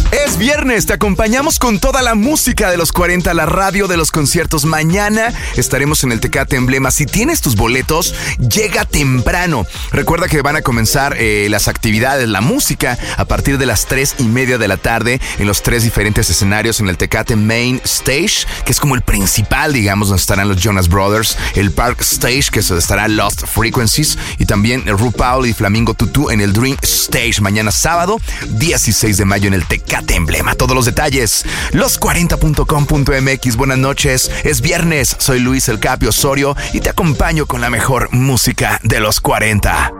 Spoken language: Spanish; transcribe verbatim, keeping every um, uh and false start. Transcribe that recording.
Es viernes, te acompañamos con toda la música de los cuarenta, la radio de los conciertos. Mañana estaremos en el Tecate Emblema. Si tienes tus boletos, llega temprano. Recuerda que van a comenzar eh, las actividades, la música, a partir de las tres y media de la tarde en los tres diferentes escenarios en el Tecate Main Stage, que es como el principal, digamos, donde estarán los Jonas Brothers, el Park Stage, que es donde estará Lost Frequencies, y también RuPaul y Flamingo Tutu en el Dream Stage. Mañana sábado, dieciséis de mayo en el Tecate Emblema. Todos los detalles, los cuarenta punto com punto m x. Buenas noches, es viernes, soy Luis El Capi Osorio y te acompaño con la mejor música de los cuarenta.